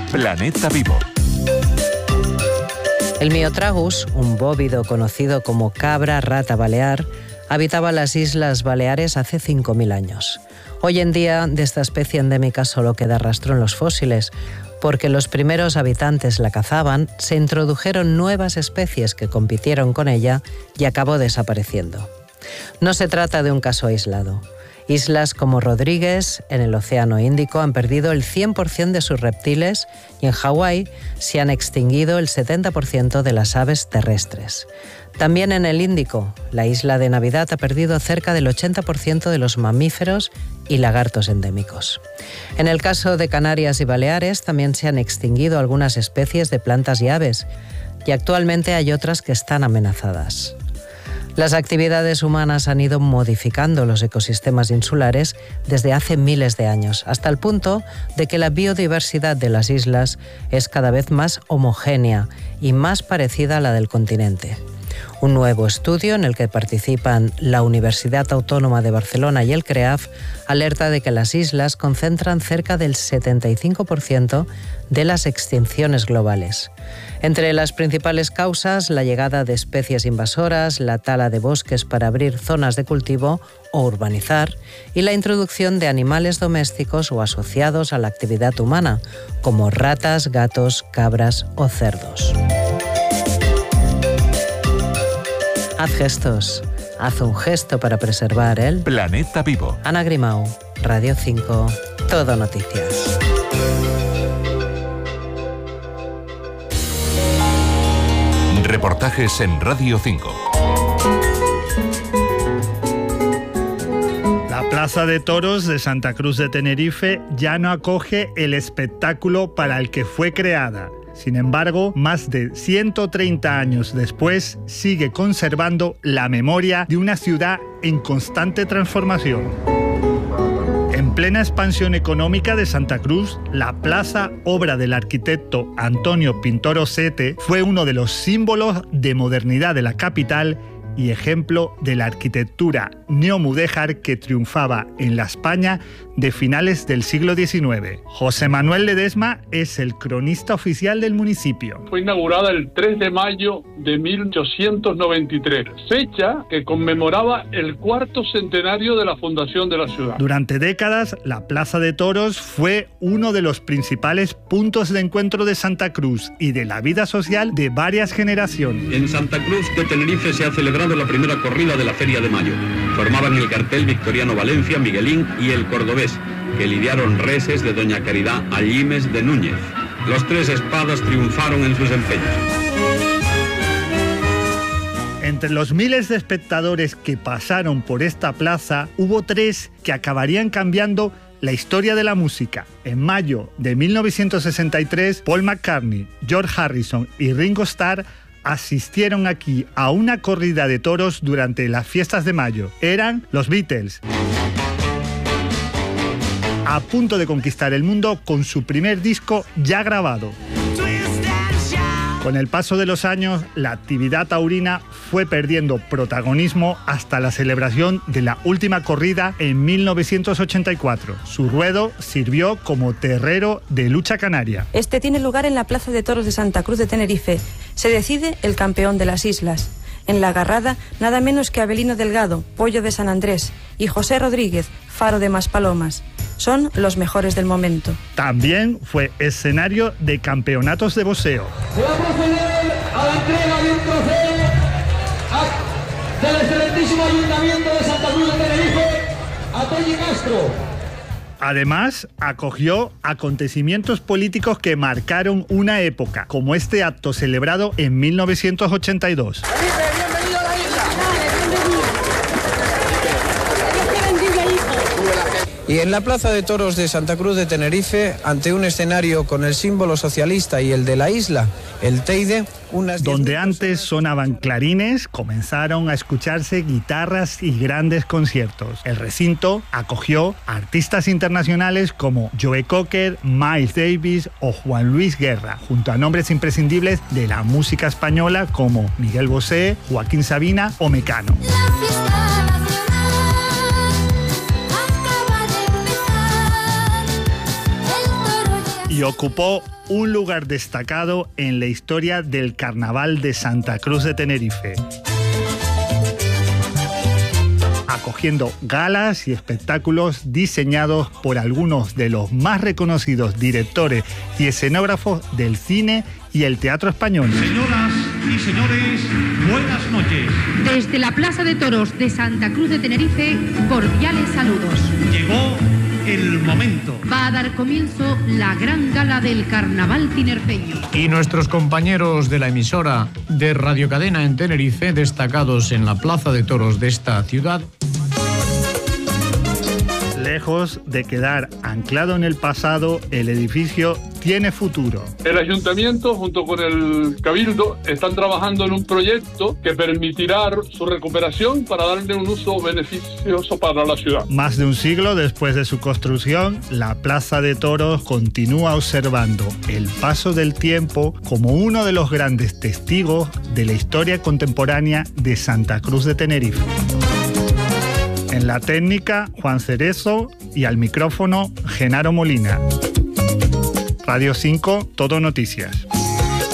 Planeta Vivo. El Miotragus, un bóvido conocido como cabra rata balear, habitaba las Islas Baleares hace 5.000 años. Hoy en día, de esta especie endémica solo queda rastro en los fósiles, porque los primeros habitantes la cazaban, se introdujeron nuevas especies que compitieron con ella y acabó desapareciendo. No se trata de un caso aislado. Islas como Rodríguez, en el Océano Índico, han perdido el 100% de sus reptiles y en Hawái se han extinguido el 70% de las aves terrestres. También en el Índico, la isla de Navidad ha perdido cerca del 80% de los mamíferos y lagartos endémicos. En el caso de Canarias y Baleares también se han extinguido algunas especies de plantas y aves, y actualmente hay otras que están amenazadas. Las actividades humanas han ido modificando los ecosistemas insulares desde hace miles de años, hasta el punto de que la biodiversidad de las islas es cada vez más homogénea y más parecida a la del continente. Un nuevo estudio en el que participan la Universidad Autónoma de Barcelona y el CREAF alerta de que las islas concentran cerca del 75% de las extinciones globales. Entre las principales causas, la llegada de especies invasoras, la tala de bosques para abrir zonas de cultivo o urbanizar y la introducción de animales domésticos o asociados a la actividad humana, como ratas, gatos, cabras o cerdos. Haz gestos. Haz un gesto para preservar el Planeta Vivo. Ana Grimau, Radio 5, Todo Noticias. Reportajes en Radio 5. La Plaza de Toros de Santa Cruz de Tenerife ya no acoge el espectáculo para el que fue creada. Sin embargo, más de 130 años después, sigue conservando la memoria de una ciudad en constante transformación. En plena expansión económica de Santa Cruz, la plaza, obra del arquitecto Antonio Pintor Osete, fue uno de los símbolos de modernidad de la capital y ejemplo de la arquitectura neomudéjar que triunfaba en la España de finales del siglo XIX. José Manuel Ledesma es el cronista oficial del municipio. Fue inaugurada el 3 de mayo de 1893, fecha que conmemoraba el 4º centenario de la fundación de la ciudad. Durante décadas, la Plaza de Toros fue uno de los principales puntos de encuentro de Santa Cruz y de la vida social de varias generaciones. En Santa Cruz de Tenerife se ha celebrado la primera corrida de la Feria de Mayo. Formaban el cartel Victoriano Valencia, Miguelín y el Cordobés, que lidiaron reses de Doña Caridad Allimes de Núñez. Los tres espadas triunfaron en sus empeños. Entre los miles de espectadores que pasaron por esta plaza, hubo tres que acabarían cambiando la historia de la música. En mayo de 1963, Paul McCartney, George Harrison y Ringo Starr asistieron aquí a una corrida de toros durante las fiestas de mayo. Eran los Beatles, a punto de conquistar el mundo con su primer disco ya grabado. Con el paso de los años, la actividad taurina fue perdiendo protagonismo hasta la celebración de la última corrida en 1984. Su ruedo sirvió como terrero de lucha canaria. Este tiene lugar en la Plaza de Toros de Santa Cruz de Tenerife. Se decide el campeón de las islas. En la agarrada, nada menos que Abelino Delgado, Pollo de San Andrés, y José Rodríguez, Faro de Maspalomas. Son los mejores del momento. También fue escenario de campeonatos de boxeo. Se va a proceder a la entrega de un trofeo del excelentísimo Ayuntamiento de Santa Cruz de Tenerife a Toñi Castro. Además, acogió acontecimientos políticos que marcaron una época, como este acto celebrado en 1982. ¡Bienvenido a la isla! Y en la Plaza de Toros de Santa Cruz de Tenerife, ante un escenario con el símbolo socialista y el de la isla, el Teide, donde antes sonaban clarines, comenzaron a escucharse guitarras y grandes conciertos. El recinto acogió artistas internacionales como Joe Cocker, Miles Davis o Juan Luis Guerra, junto a nombres imprescindibles de la música española como Miguel Bosé, Joaquín Sabina o Mecano. y ocupó un lugar destacado en la historia del Carnaval de Santa Cruz de Tenerife, acogiendo galas y espectáculos diseñados por algunos de los más reconocidos directores y escenógrafos del cine y el teatro español. Señoras y señores, buenas noches. Desde la Plaza de Toros de Santa Cruz de Tenerife, cordiales saludos. Llegó el momento. Va a dar comienzo la gran gala del Carnaval tinerfeño. Y nuestros compañeros de la emisora de Radio Cadena en Tenerife, destacados en la Plaza de Toros de esta ciudad. Lejos de quedar anclado en el pasado, el edificio tiene futuro. El ayuntamiento junto con el Cabildo están trabajando en un proyecto que permitirá su recuperación para darle un uso beneficioso para la ciudad. Más de un siglo después de su construcción, la Plaza de Toros continúa observando el paso del tiempo como uno de los grandes testigos de la historia contemporánea de Santa Cruz de Tenerife. En la técnica, Juan Cerezo, y al micrófono, Genaro Molina. Radio 5, Todo Noticias.